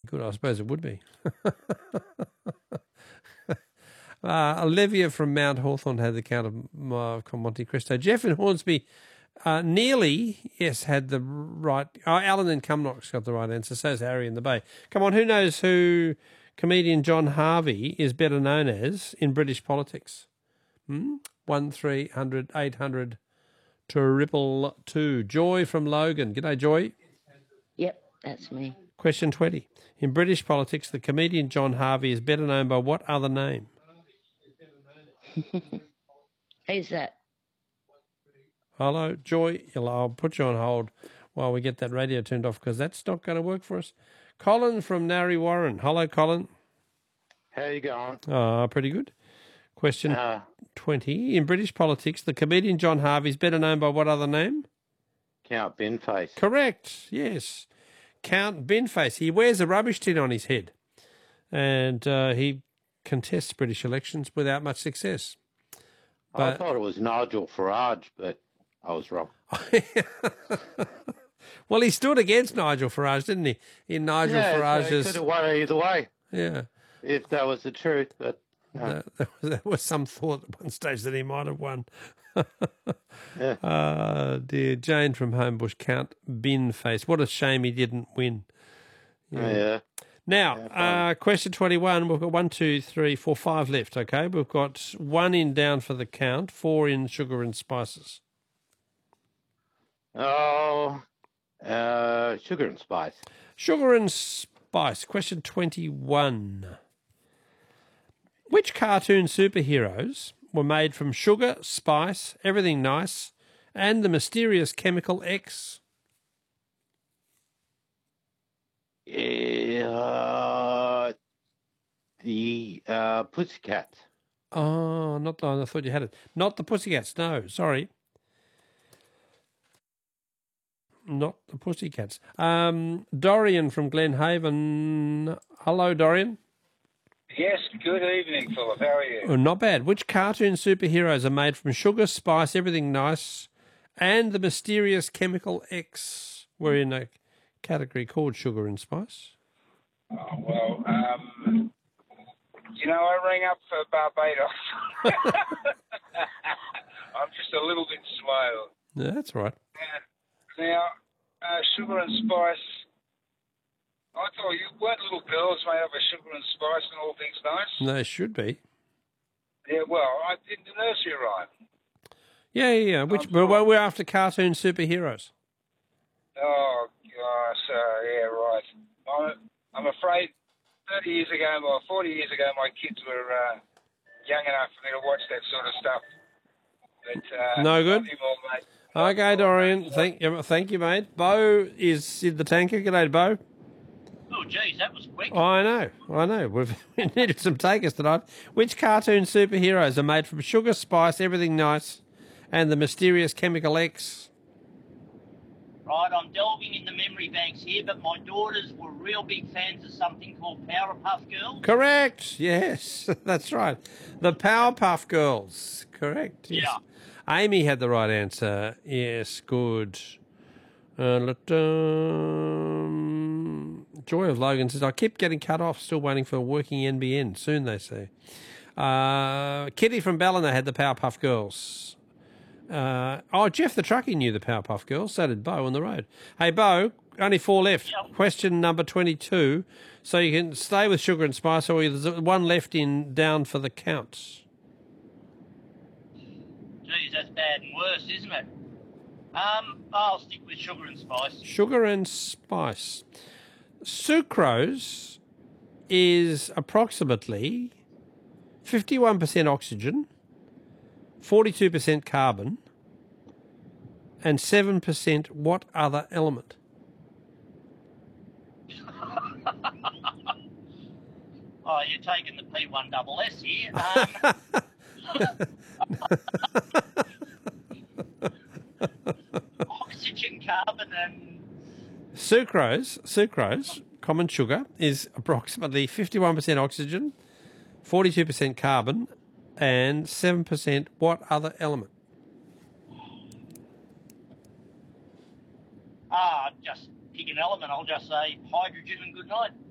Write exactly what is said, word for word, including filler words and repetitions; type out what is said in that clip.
Good, I suppose it would be. uh, Olivia from Mount Hawthorn had the count of uh, Monte Cristo. Jeff in Hornsby uh, nearly, yes, had the right... Oh, Alan in Cumnock's got the right answer. So's Harry in the Bay. Come on, who knows who comedian John Harvey is better known as in British politics? Hmm? One three hundred eight hundred triple two. Joy from Logan. G'day, Joy. Yep, that's me. Question twenty. In British politics, the comedian John Harvey is better known by what other name? Who's that? Hello, Joy. I'll put you on hold while we get that radio turned off because that's not going to work for us. Colin from Narre Warren. Hello, Colin. How you going? Ah, uh, pretty good. Question Uh, twenty. In British politics, the comedian John Harvey is better known by what other name? Count Benface. Correct, yes. Count Benface. He wears a rubbish tin on his head and uh, he contests British elections without much success. But I thought it was Nigel Farage, but I was wrong. Well, he stood against Nigel Farage, didn't he? In Nigel yeah, Farage's... so could have won either way. Yeah. If that was the truth, but... No. Uh, there, was, there was some thought at one stage that he might have won. yeah. Uh, dear. Jane from Homebush, Count Binface. What a shame he didn't win. Yeah. Oh, yeah. Now, yeah, uh, question twenty-one. We've got one, two, three, four, five left, okay? We've got one in down for the count, four in sugar and spices. Oh, uh, sugar and spice. Sugar and spice. Question twenty-one. Which cartoon superheroes were made from sugar, spice, everything nice, and the mysterious chemical X? Uh, the uh, Pussycats. Oh, not the, I thought you had it. Not the Pussycats, no, sorry. Not the Pussycats. Um, Dorian from Glenhaven. Hello, Dorian. Yes, good evening, Philip. How are you? Oh, not bad. Which cartoon superheroes are made from sugar, spice, everything nice, and the mysterious chemical X? We're in a category called sugar and spice. Oh, well, um, you know, I rang up for Barbados. I'm just a little bit slow. Yeah, that's right. Uh, now, uh, sugar and spice... I thought you weren't little girls made up of sugar and spice and all things nice? They should be. Yeah, well, I did the nursery rhyme. Yeah, yeah, yeah. Which, well, we're after cartoon superheroes. Oh, gosh, uh, yeah, right. I'm, I'm afraid thirty years ago, or forty years ago, my kids were uh, young enough for me to watch that sort of stuff. But, uh, no good? More, mate. Okay, Dorian. Thank you, thank you, mate. Bo is in the tanker. G'day, Bo. Oh, geez, that was quick. Oh, I know, I know. We've we needed some takers tonight. Which cartoon superheroes are made from sugar, spice, everything nice, and the mysterious chemical X? Right, I'm delving in the memory banks here, but my daughters were real big fans of something called Powerpuff Girls. Correct, yes, that's right. The Powerpuff Girls, correct. Yes. Yeah. Amy had the right answer. Yes, good. Uh, um, Joy of Logan says, I keep getting cut off, still waiting for a working N B N. Soon, they say. Uh, Kitty from Ballina had the Powerpuff Girls. Uh, oh, Jeff the truckie knew the Powerpuff Girls. So did Bo on the road. Hey, Bo, only four left. Yep. Question number twenty-two. So you can stay with sugar and spice, or there's one left in down for the counts. Geez, that's bad and worse, isn't it? Um, I'll stick with sugar and spice. Sugar and spice. Sucrose is approximately fifty-one percent oxygen, forty-two percent carbon, and seven percent what other element? Oh, you're taking the P one double S here. Um, oxygen, carbon, and... Sucrose, sucrose, common sugar, is approximately fifty-one percent oxygen, forty-two percent carbon, and seven percent what other element? Ah, just pick an element. I'll just say hydrogen and good night.